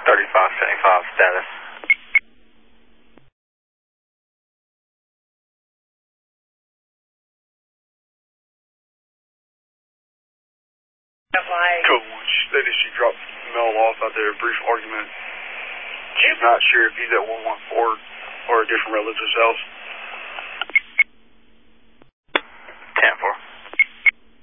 3575 status. Cool. She stated she dropped Mel off out there, a brief argument. She's not sure if he's at 114 or a different relative's house.